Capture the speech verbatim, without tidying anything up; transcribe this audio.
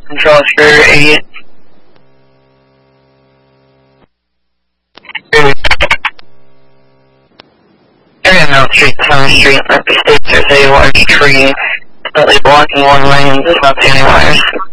Control Spirit eighty. Area Mount Street, seventh Street, Memphis State, there's a large tree completely blocking one lane, does not see any wires.